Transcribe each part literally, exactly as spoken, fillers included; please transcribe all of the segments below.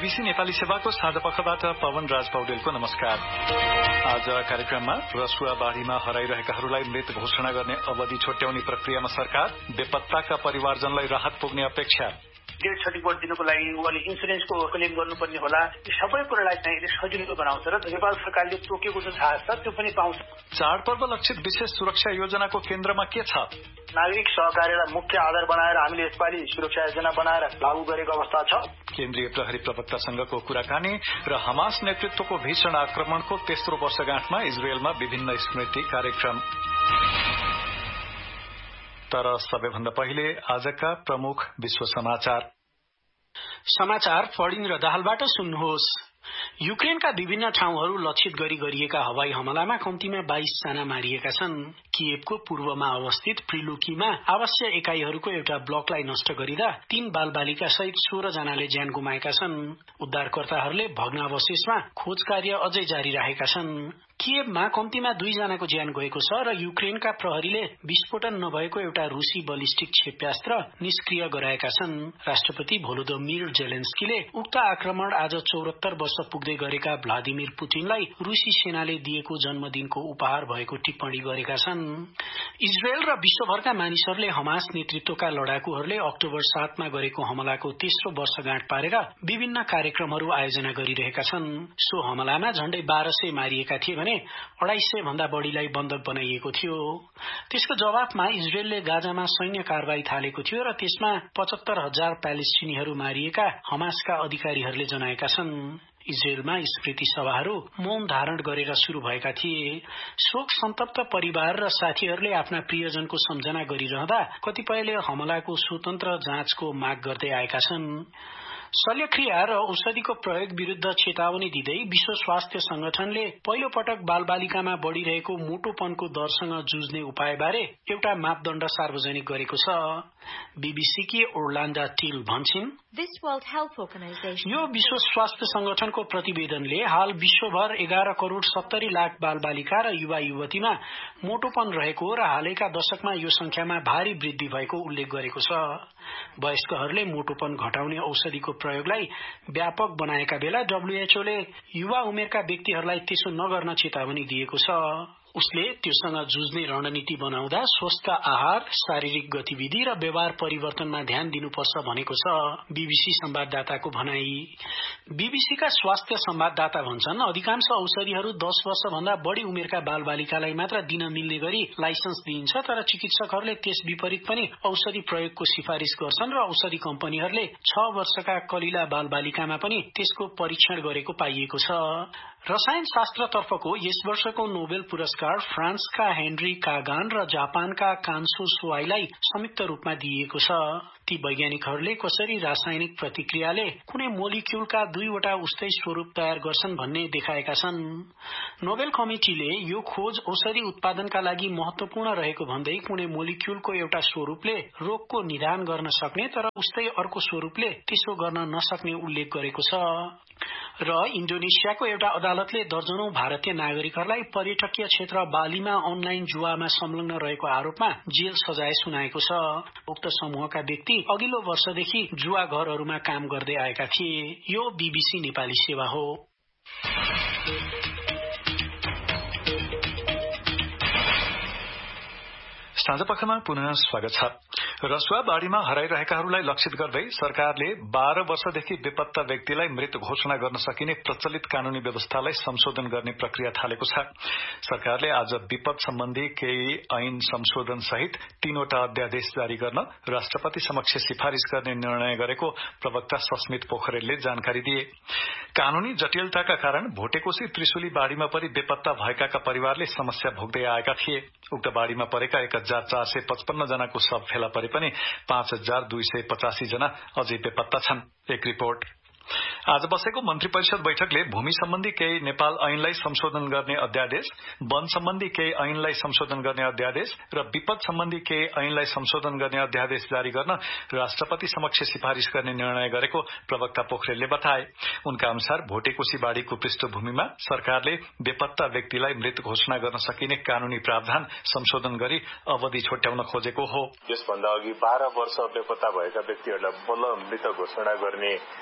BBC Nepali सेवाको साँझपखबाट पवन राज पौडेलको नमस्कार। आज कार्यक्रममा रसुवा बाढ़ीमा हराइरहेकाहरूलाई मृत घोषणा गर्ने अवधि छोट्याउने प्रक्रियामा सरकार, बेपत्ताका परिवारजनलाई राहत पुग्ने अपेक्षा, डेथ सर्टिफिकेट दिनको लागि उहाँले इन्सुरेन्सको क्लेम गर्नुपर्ने होला। यी सबै कुरालाई चाहिँ सजिलो बनाउँछ र नेपाल सरकारले तोकेको जुन थाहा छ त्यो पनि पाउँछ। चाडपर्व लक्षित विशेष सुरक्षा योजनाको केन्द्रमा के छ? नागरिक सहकारीलाई मुख्य आधार बनाएर हामीले यसपालि सुरक्षा योजना बनाएर लागू गरेको अवस्था छ। केन्द्रीय प्रहरी प्रवक्तासँगको कुराकानी र हमास नेतृत्वको भीषण आक्रमणको तेस्रो वर्षगाँठमा इजरायलमा विभिन्न स्मृति कार्यक्रम। तर सबैभन्दा पहिले आजका प्रमुख विश्व समाचार। समाचार फडिङ र दाहालबाट सुन्नुहोस्। युक्रेनका विभिन्न ठाउँहरू लक्षित गरी गरिएका हवाई हमलामा कम्तीमा बाइस जना मारिएका छन्। किएभको पूर्वमा अवस्थित प्रिलुकीमा आवासीय एकाइहरूको एउटा ब्लकलाई नष्ट गरिँदा तीन बालबालिका सहित सोह्र जनाले ज्यान गुमाएका छन्। उद्धारकर्ताहरूले भग्नावशेषमा खोज कार्य अझै जारी राखेका छन्। किएभमा कम्तीमा दुई जनाको ज्यान गएको छ र युक्रेनका प्रहरीले विस्फोटन नभएको एउटा रूसी बलिस्टिक क्षेप्यास्त्र निष्क्रिय गराएका छन्। राष्ट्रपति भोलोदोमिर जेलेन्स्कीले उक्त आक्रमण आज चौहत्तर वर्ष पुग्दै गरेका भ्लादिमिर पुटिनलाई रूसी सेनाले दिएको जन्मदिनको उपहार भएको टिप्पणी गरेका छन्। इजरायल र विश्वभरका मानिसहरूले हमास नेतृत्वका लडाकुहरूले अक्टोबर सातमा गरेको हमलाको तेस्रो वर्षगाँठ पारेर विभिन्न कार्यक्रमहरू आयोजना गरिरहेका छन्। सो हमलामा झण्डै बाह्र सय मारिएका थिए भने अढाई सय भन्दा बढ़ीलाई बन्धक बनाइएको थियो। त्यसको जवाफमा इजरायलले गाजामा सैन्य कारवाही थालेको थियो र त्यसमा पचहत्तर हजार प्यालेस्टिनीहरू मारिएका हमासका अधिकारीहरूले जनाएका छन्। इजरायलमा स्मृति सभाहरू मौन धारण गरेर शुरू भएका थिए। शोक सन्तप्त परिवार र साथीहरूले आफ्ना प्रियजनको सम्झना गरिरहँदा कतिपयले हमलाको स्वतन्त्र जाँचको माग गर्दै आएका छन्। शल्यक्रिया र औषधिको प्रयोग विरूद्ध चेतावनी दिँदै विश्व स्वास्थ्य संगठनले पहिलो पटक बालबालिकामा बढ़िरहेको मोटोपनको दरसँग जुझ्ने उपायबारे एउटा मापदण्ड सार्वजनिक गरेको छ। बीबीसी की ओर्लान्डा टिल भन्छन्, यो विश्व स्वास्थ्य संगठनको प्रतिवेदनले हाल विश्वभर एघार करोड़ सत्तरी लाख बालबालिका र युवा युवतीमा मोटोपन रहेको र हालैका दशकमा यो संख्यामा भारी वृद्धि भएको उल्लेख गरेको छ। वयस्कहरूले मोटोपन घटाउने औषधिको प्रयोगलाई व्यापक बनाएका बेला डब्ल्यूएचओले युवा उमेरका व्यक्तिहरूलाई त्यसो नगर्न चेतावनी दिएको छ। उसले त्योसँग जुझ्ने रणनीति बनाउँदा स्वस्थ आहार, शारीरिक गतिविधि र व्यवहार परिवर्तनमा ध्यान दिनुपर्छ भनेको छ। बीबीसी संवाददाताको भनाई। बीबीसीका स्वास्थ्य संवाददाता भन्छन्, अधिकांश औषधिहरू दस वर्ष भन्दा बढ़ी उमेरका बालबालिकालाई मात्र दिन मिल्ने गरी लाइसेन्स दिइन्छ, तर चिकित्सकहरूले त्यस विपरीत पनि औषधि प्रयोगको सिफारिश गर्छन् र औषधि कम्पनीहरूले छ वर्षका कलिला बालबालिकामा पनि त्यसको परीक्षण गरेको पाइएको छ। रसायन शास्त्रतर्फको यस वर्षको नोबेल पुरस्कार फ्रान्सका हेनरी कागान र जापानका कान्सो सोआईलाई संयुक्त रूपमा दिइएको छ। ती वैज्ञानिकहरूले कसरी रासायनिक प्रतिक्रियाले कुनै मोलिक्युलका दुईवटा उस्तै स्वरूप तयार गर्छन् भन्ने देखाएका छन्। नोबेल कमिटीले यो खोज औषधि उत्पादनका लागि महत्वपूर्ण रहेको भन्दै कुनै मोलिक्युलको एउटा स्वरूपले रोगको निदान गर्न सक्ने तर उस्तै अर्को स्वरूपले त्यसो गर्न नसक्ने उल्लेख गरेको छ। र इन्डोनेसियाको एउटा अदालतले दर्जनौं भारतीय नागरिकहरूलाई पर्यटकीय क्षेत्र बालीमा अनलाइन जुवामा संलग्न रहेको आरोपमा जेल सजाय सुनाएको छ। उक्त समूहका व्यक्ति अघिल्लो वर्षदेखि जुवा घरहरूमा काम गर्दै आएका थिए। यो बीबीसी नेपाली सेवा हो। साँझपखमा पुनः स्वागत छ। रसुवा बाढ़ीमा हराइरहेकाहरूलाई लक्षित गर्दै सरकारले बाह्र वर्षदेखि बेपत्ता व्यक्तिलाई मृत घोषणा गर्न सकिने प्रचलित कानूनी व्यवस्थालाई संशोधन गर्ने प्रक्रिया थालेको छ। सरकारले आज विपद सम्बन्धी केही ऐन संशोधन सहित तीनवटा अध्यादेश जारी गर्न राष्ट्रपति समक्ष सिफारिश गर्ने निर्णय गरेको प्रवक्ता सस्मित पोखरेलले जानकारी दिए। कानूनी जटिलताका कारण भोटेकोशी त्रिशुली बाढ़ीमा परि बेपत्ता भएकाका परिवारले समस्या भोग्दै आएका थिए। उक्त बाढ़ीमा परेका एक हजार चार सय पचपन्न जनाको शव फेला परे पनि पाँच हजार दुई सय पचासी जना अझै बेपत्ता छन्। एक रिपोर्ट। आज बसेको मन्त्री परिषद बैठकले भूमि सम्बन्धी केही नेपाल ऐनलाई संशोधन गर्ने अध्यादेश, वन सम्बन्धी केही ऐनलाई संशोधन गर्ने अध्यादेश र विपद सम्बन्धी केही ऐनलाई संशोधन गर्ने अध्यादेश जारी गर्न राष्ट्रपति समक्ष सिफारिश गर्ने निर्णय गरेको प्रवक्ता पोखरेलले बताए। उनका अनुसार भोटेकोशी बाढ़ीको पृष्ठभूमिमा सरकारले बेपत्ता व्यक्तिलाई मृत घोषणा गर्न सकिने कानूनी प्रावधान संशोधन गरी अवधि छोट्याउन खोजेको हो। यसभन्दा अघि बाह्र वर्ष बेपत्ता भएका व्यक्तिहरूलाई बल्ल मृत घोषणा गर्ने प्रावधान थियो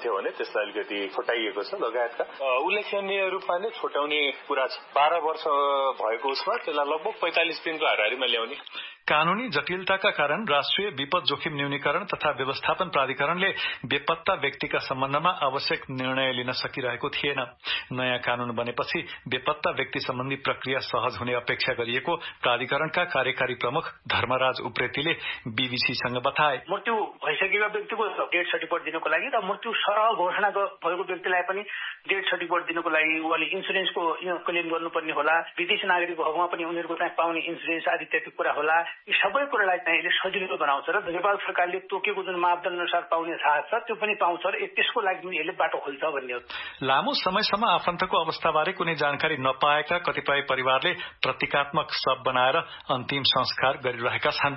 थियो भने त्यसलाई अलिकति छोटाइएको छ लगायतका उल्लेखनीय रूपमा नै छोटाउने कुरा छ। बाह्र वर्ष भएको उसमा त्यसलाई लगभग पैंतालिस दिनको हाराहारीमा ल्याउने। कानूनी जटिलताका कारण राष्ट्रिय विपद जोखिम न्यूनीकरण तथा व्यवस्थापन प्राधिकरणले बेपत्ता व्यक्तिका सम्बन्धमा आवश्यक निर्णय लिन सकिरहेको थिएन। नयाँ कानून बनेपछि बेपत्ता व्यक्ति सम्बन्धी प्रक्रिया सहज हुने अपेक्षा गरिएको प्राधिकरणका कार्यकारी प्रमुख धर्मराज उप्रेतीले बीबीसीसँग बताए। मृत्यु भइसकेको व्यक्तिको डेथ सर्टिफिकेट दिनको लागि र मृत्यु सरह घोषणा भएको व्यक्तिलाई पनि डेथ सर्टिफिकेट दिनको लागि उहाँले इन्सुरेन्सको क्लेम गर्नुपर्ने होला, विदेशी नागरिकको हकमा पनि उनीहरूको चाहिँ पाउने इन्सुरेन्स आदि इत्यादि कुरा होला। यी सबै कुरालाई चाहिँ यसले सजिलो बनाउँछ र नेपाल सरकारले तोकेको जुन मापदण्ड अनुसार पाउने राहत छ त्यो पनि पाउँछ र त्यसको लागि पनि यसले बाटो खोल्छ भन्ने हो। लामो समयसम्म आफन्तको अवस्थाबारे कुनै जानकारी नपाएका कतिपय परिवारले प्रतीकात्मक शव बनाएर अन्तिम संस्कार गरिरहेका छन्।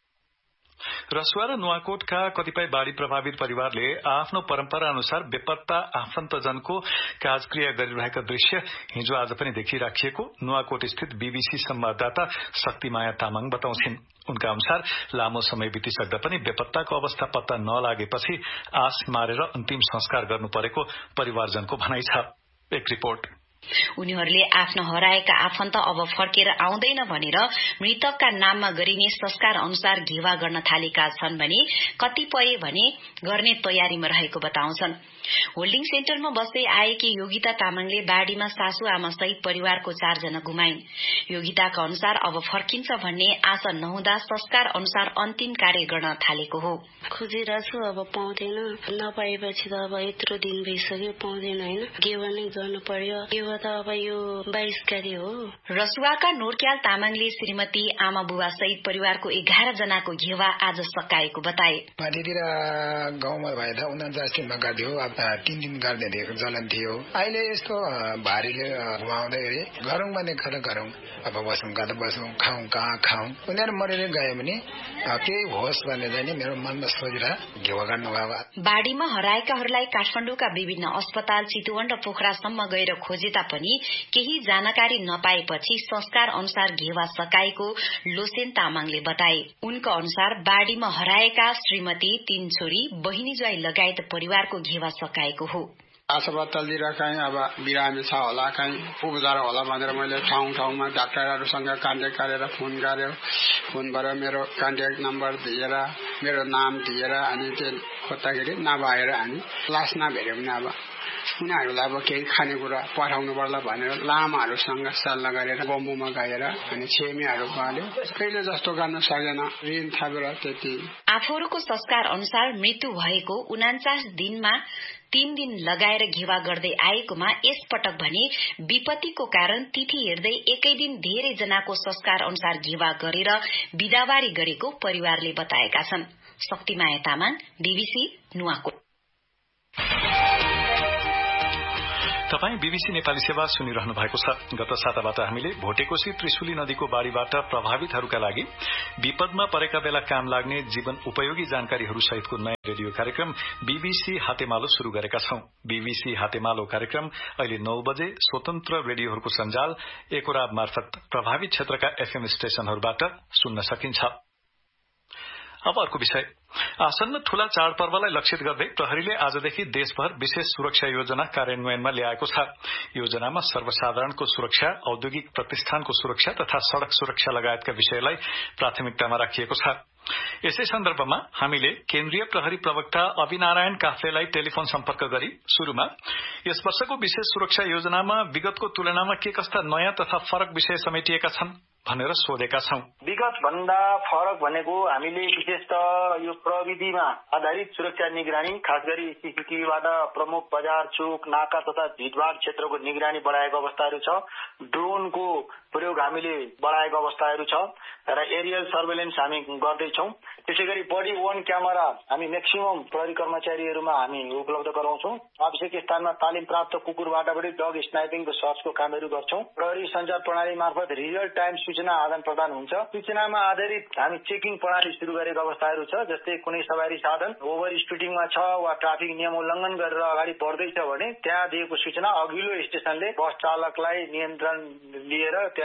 रसुवा र नुवाकोटका कतिपय बाढ़ी प्रभावित परिवारले आफ्नो परम्परा अनुसार बेपत्ता आफन्तजनको काजक्रिया गरिरहेका दृश्य हिजो आज पनि देखिराखिएको नुवाकोट स्थित बीबीसी संवाददाता शक्तिमाया तामाङ बताउँछिन्। उनका अनुसार लामो समय बितिसक्दा पनि बेपत्ताको अवस्था पत्ता नलागेपछि आस मारेर अन्तिम संस्कार गर्नु परेको परिवारजनको भनाइ छ। एक रिपोर्ट। उनीहरूले आफ्नो हराएका आफन्त अब फर्केर आउँदैन भनेर मृतकका नाममा गरिने संस्कार अनुसार घेवा गर्न थालेका छन् भने कतिपय भने गर्ने तयारीमा रहेको बताउँछन्। होल्डिङ सेन्टरमा बस्दै आएकी योगिता तामाङले बाढ़ीमा सासू आमा सहित परिवारको चारजना गुमाइन्। योगिताका अनुसार अब फर्किन्छ भन्ने आशा नहुँदा संस्कार अनुसार अन्तिम कार्य गर्न थालेको हो। खोजिरहेछु, अब पाउँदैन, नपाएपछि त अब यत्रो दिन भइसक्यो पाउँदैन हैन, गेवा नै गर्नु पर्यो। गेवा त अब यो बाइस गते हो। रसुवाका नोरक्याल तामाङले श्रीमती आमा बुबा सहित परिवारको एघार जनाको घेवा आज सकाएको बताए। माथितिर गाउँमा भएदा उन्चास दिनमा गाड्यो, अब तीन दिन गाड्ने दिएको जलन थियो। अहिले यस्तो भारीले घुमाउँदै गरौँ भने खर गरौँ, अब बसौँ कता बसौँ, खाउँ कहाँ खाउँ। उनीहरू मरेर गयो भने केही होस् भन्ने चाहिँ मेरो मनमा सोचेर घेवा गर्नु भयो। बाढ़ीमा हराएकाहरूलाई काठमाडौँका विभिन्न अस्पताल चितवन र पोखरासम्म गएर खोजे तापनि केही जानकारी नपाएपछि संस्कार अनुसार घेवा सकाएको लोसेन तामाङले बताए। उनको अनुसार बाढ़ीमा हराएका श्रीमती, तीन छोरी, बहिनी ज्वाई लगायत परिवारको घेवा सकाएको हो। अस्पतालतिर कहीँ अब बिरामी छ होला, कहीँ उपचार होला भनेर मैले ठाउँ ठाउँमा डाक्टरहरूसँग कन्ट्याक्ट गरेर फोन गर्यो। फोनबाट मेरो कन्ट्याक्ट नम्बर दिएर मेरो नाम दिएर अनि त्यो खोज्दाखेरि नभएर अनि लास नभेट्यो भने अब उनीहरूलाई अब केही खानेकुरा पठाउनु पर्ला भनेर लामाहरूसँग सल्लाह गरेर बम्बुमा गएर अनि छेमीहरू पाल्यो। कहिले जस्तो गर्न सकेन, ऋण थापेर त्यति। आफूहरूको संस्कार अनुसार मृत्यु भएको उनाचास दिनमा तीन दिन लगाएर घेवा गर्दै आएकोमा यसपटक भने विपत्तिको कारण तिथि हेर्दै एकै दिन धेरै जनाको संस्कार अनुसार घेवा गरेर बिदावारी गरेको परिवारले बताएका छन्। शक्तिमाया तामाङ, बीबीसी नुवाकोट। तपाईं बीबीसी नेपाली सेवा सुनिरहनु भएको छ। गत साताबाट हामीले भोटेकोशी त्रिशुली नदीको बाढ़ीबाट प्रभावितहरूका लागि विपदमा परेका बेला काम लाग्ने जीवन उपयोगी जानकारीहरू सहितको नयाँ रेडियो कार्यक्रम बीबीसी हातेमालो शुरू गरेका छौं। बीबीसी हातेमालो कार्यक्रम अहिले नौ बजे स्वतन्त्र रेडियोहरूको सञ्जाल एकोराब मार्फत प्रभावित क्षेत्रका एफएम स्टेशनहरूबाट सुन्न सकिन्छ। अब अर्को विषय। आसन्न ठूला चाडपर्वलाई लक्षित गर्दै प्रहरीले आजदेखि देशभर विशेष सुरक्षा योजना कार्यान्वयनमा ल्याएको छ। योजनामा सर्वसाधारणको सुरक्षा, औद्योगिक प्रतिष्ठानको सुरक्षा तथा सड़क सुरक्षा लगायतका विषयलाई प्राथमिकतामा राखिएको छ। यसै सन्दर्भमा हामीले केन्द्रीय प्रहरी प्रवक्ता अविनारायण काफ्लेलाई टेलिफोन सम्पर्क गरी शुरूमा यस वर्षको विशेष सुरक्षा योजनामा विगतको तुलनामा के कस्ता नयाँ तथा फरक विषय समेटिएका छन् भनेर सोधेका छौं। विगत भन्दा फरक भनेको हामीले विशेषतः यो प्रविधिमा आधारित सुरक्षा निगरानी, खास गरी सीसीटीभीबाट प्रमुख बजार, चोक, नाका तथा भीड़भाड़ क्षेत्रको निगरानी बढाएको अवस्थाहरू छ। ड्रोनको प्रयोग हामीले बढाएको अवस्थाहरू छ र एरियल सर्वेलेन्स हामी गर्दैछौं। त्यसैगरी बडी वन क्यामेरा हामी मैक्सिमम प्रहरी कर्मचारीहरूमा हामी उपलब्ध गराउँछौं। आवश्यक स्थानमा तालिम प्राप्त कुकुरबाट पनि डग स्नाइपिङको सर्चको कामहरू गर्छौं। प्रहरी सञ्चार प्रणाली मार्फत रियल टाइम सूचना आदान प्रदान हुन्छ। सूचनामा आधारित हामी चेकिङ प्रणाली शुरू गरेको अवस्थाहरू छ। जस्तै कुनै सवारी साधन ओभर स्पिडिङमा छ वा ट्राफिक नियम उल्लङ्घन गरेर अगाडि बढ्दैछ भने त्यहाँ दिएको सूचना अघिल्लो स्टेशनले बस चालकलाई नियन्त्रण लिएर त्यहाँ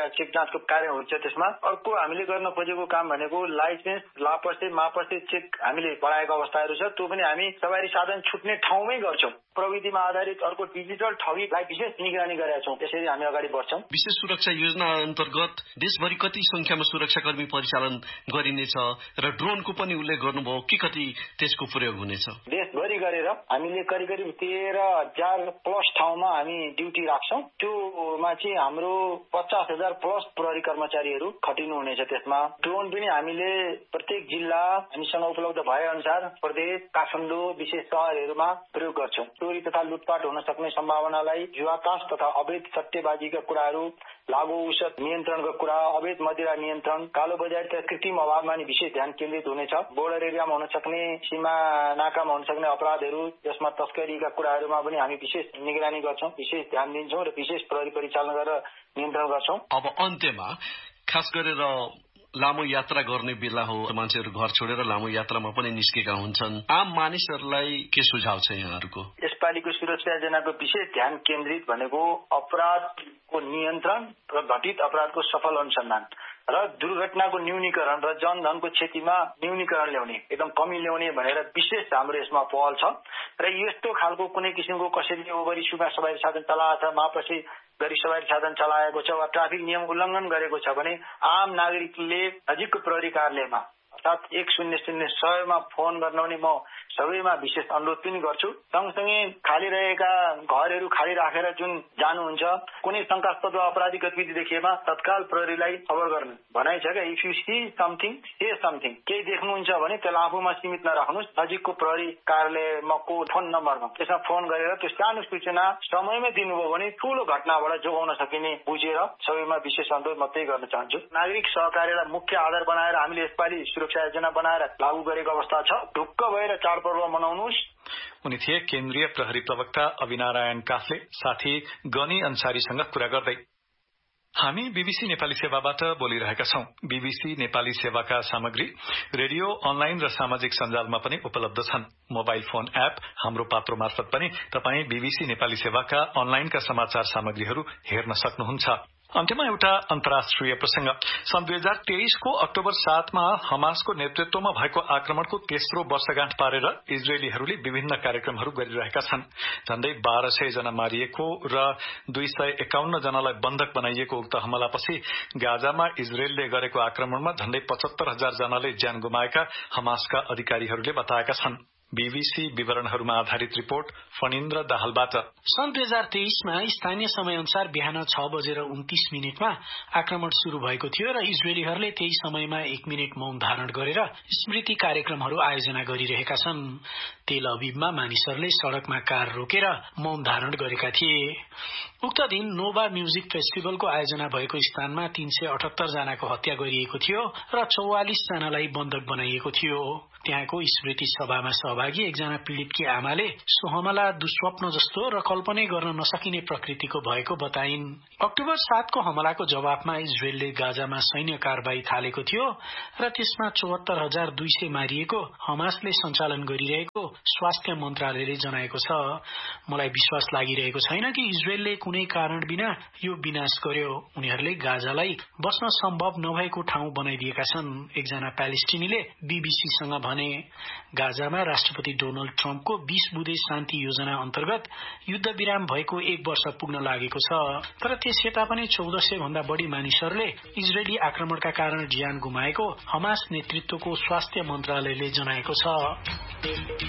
या चेक जाँचको कार्य हुन्छ त्यसमा। अर्को हामीले गर्न खोजेको काम भनेको लाइसेन्स लापर्से मापर्से चेक हामीले बढाएको अवस्थाहरू छ। त्यो पनि हामी सवारी साधन छुट्ने ठाउँमै गर्छौं। प्रविधिमा आधारित अर्को डिजिटल ठगीलाई विशेष निगरानी गरेका छौं। त्यसरी हामी अगाडि बढ्छौं। विशेष सुरक्षा योजना अन्तर्गत देशभरि कति संख्यामा सुरक्षाकर्मी परिचालन गरिनेछ र ड्रोनको पनि उल्लेख गर्नुभयो कि कति त्यसको प्रयोग हुनेछ? देशभरि गरेर हामीले करिब करिब तेह्र हजार प्लस ठाउँमा हामी ड्युटी राख्छौं। त्योमा चाहिँ हाम्रो पचास हजार प्लस प्रहरी कर्मचारीहरू खटिनु हुनेछ। त्यसमा ड्रोन पनि हामीले प्रत्येक जिल्ला हामीसँग उपलब्ध भए अनुसार प्रदेश काठमाडौँ विशेष शहरहरूमा प्रयोग गर्छौं। चोरी तथा लुटपाट हुन सक्ने सम्भावनालाई जुवातास तथा अवैध सट्टेबाजीका कुराहरू, लागू औषध नियन्त्रणका कुरा, अवैध मदिरा नियन्त्रण, कालो बजारी तथा कृत्रिम अभावमा नि विशेष ध्यान केन्द्रित हुनेछ। बोर्डर एरियामा हुन सक्ने, सीमा नाकामा हुन सक्ने अपराधहरू, त्यसमा तस्करीका कुराहरूमा पनि हामी विशेष निगरानी गर्छौं, विशेष ध्यान दिन्छौं र विशेष प्रहरी परिचालन गरेर नियन्त्रण गर्छौं। अब अन्त्यमा खास गरेर लामो यात्रा गर्ने बेला हो, मान्छेहरू घर छोडेर लामो यात्रामा पनि निस्केका हुन्छन्। आम मानिसहरूलाई के सुझाव छ यहाँहरूको? यसपालिको सुरक्षा योजनाको विशेष ध्यान केन्द्रित भनेको अपराधको नियन्त्रण र घटित अपराधको सफल अनुसन्धान र दुर्घटनाको न्यूनीकरण र जनधनको क्षतिमा न्यूनीकरण ल्याउने, एकदम कमी ल्याउने भनेर विशेष हाम्रो यसमा पहल छ। र यस्तो खालको कुनै किसिमको कसैले ओभर स्पिडमा सवारी साधन चलाएको छ, मापसी गरी सवारी साधन चलाएको छ वा ट्राफिक नियम उल्लङ्घन गरेको छ भने आम नागरिकले नजिकको प्रहरी कार्यालयमा अर्थात् एक शून्य शून्य सयमा फोन गर्न पनि म सबैमा विशेष अनुरोध पनि गर्छु। सँगसँगै खाली रहेका घरहरू खाली राखेर जुन जानुहुन्छ, कुनै शंकास्पद वा आपराधिक गतिविधि देखिएमा तत्काल प्रहरीलाई खबर गर्नु भनाइ छ क्या। If you C something say something, केही देख्नुहुन्छ भने त्यसलाई आफूमा सीमित नराख्नुहोस्, नजिकको प्रहरी कार्यालयमा को फोन नम्बरमा त्यसमा फोन गरेर त्यो सानो सूचना समयमै दिनुभयो भने ठूलो घटनाबाट जोगाउन सकिने बुझेर सबैमा विशेष अनुरोध म त्यही गर्न चाहन्छु। नागरिक सहकार्यलाई मुख्य आधार बनाएर हामीले यसपालि सुरक्षा योजना बनाएर लागू गरेको अवस्था छ। ढुक्क भएर चाडपर्व मनाउनुहोस्। उनी थिए केन्द्रीय प्रहरी प्रवक्ता अविनारायण काफले। साथी गनी अन्सारीसँग कुरा गर्दै। हामी बीबीसी नेपाली सेवाबाट बोलिरहेका छौं। बीबीसी नेपाली सेवाका सामग्री रेडियो, अनलाइन र सामाजिक सञ्जालमा पनि उपलब्ध छन्। मोबाइल फोन एप हाम्रो पात्रो मार्फत पनि तपाई बीबीसी नेपाली सेवाका अनलाइनका समाचार सामग्रीहरू हेर्न सक्नुहुन्छ। अन्त्यमा एउटा अन्तर्राष्ट्रिय प्रसंग। सन् दुई हजार तेइसको अक्टोबर सातमा हमासको नेतृत्वमा भएको आक्रमणको तेस्रो वर्षगाँठ पारेर इजरायलीहरूले विभिन्न कार्यक्रमहरू गरिरहेका छन्। झण्डै बाह्र सय जना मारिएको र दुई सय एकाउन्न जनालाई बन्धक बनाइएको उक्त हमलापछि गाजामा इजरायलले गरेको आक्रमणमा झण्डै पचहत्तर हजार जनाले ज्यान गुमाएका हमासका अधिकारीहरूले बताएका छन्। बीबीसी विवरणहरूमा आधारित रिपोर्ट फणिन्द्र दाहालबाट। सन् दुई हजार तेइसमा स्थानीय समय अनुसार बिहान छ बजेर उन्तीस मिनटमा आक्रमण शुरू भएको थियो र इजरायलीहरूले त्यही समयमा एक मिनट मौन धारण गरेर स्मृति कार्यक्रमहरू आयोजना गरिरहेका छन्। तेल अभिवमा मानिसहरूले सड़कमा कार रोकेर मौन धारण गरेका थिए। उक्त दिन नोभा म्युजिक फेस्टिभलको आयोजना भएको स्थानमा तीन सय अठहत्तर जनाको हत्या गरिएको थियो र चौवालिस जनालाई बन्धक बनाइएको थियो। त्यहाँको स्मृति सभामा सहभागी एकजना पीड़ितकी आमाले सो हमला दुस्वप्न जस्तो र कल्पनै गर्न नसकिने प्रकृतिको भएको बताइन्। अक्टोबर सातको हमलाको जवाफमा इजरायलले गाजामा सैन्य कारबाही थालेको थियो र त्यसमा चौहत्तर हजार दुई सय मारिएको हमासले सञ्चालन गरिरहेको स्वास्थ्य मन्त्रालयले जनाएको छ। मलाई विश्वास लागिरहेको छैन कि इजरायलले कुनै कारण बिना यो विनाश गर्यो। उनीहरूले गाजालाई बस्न सम्भव नभएको ठाउँ बनाइदिएका छन्, एकजना प्यालेस्टिनीले बीबीसीसँग भने। गाजामा राष्ट्रपति डोनाल्ड ट्रम्पको बीस बुँदे शान्ति योजना अन्तर्गत युद्ध विराम भएको एक वर्ष पुग्न लागेको छ। तर त्यस यता पनि चौध सय भन्दा बढ़ी मानिसहरूले इजरायली आक्रमणका कारण ज्यान गुमाएको हमास नेतृत्वको स्वास्थ्य मन्त्रालयले जनाएको छ।